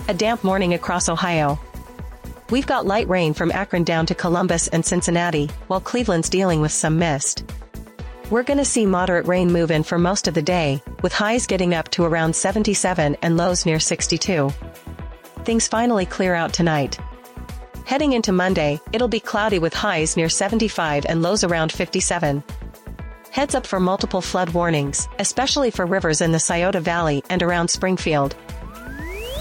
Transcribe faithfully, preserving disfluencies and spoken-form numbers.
A damp morning across Ohio. We've got light rain from Akron down to Columbus and Cincinnati, while Cleveland's dealing with some mist. We're gonna see moderate rain move in for most of the day, with highs getting up to around seventy-seven and lows near sixty-two. Things finally clear out tonight. Heading into Monday, it'll be cloudy with highs near seventy-five and lows around fifty-seven. Heads up for multiple flood warnings, especially for rivers in the Scioto Valley and around Springfield.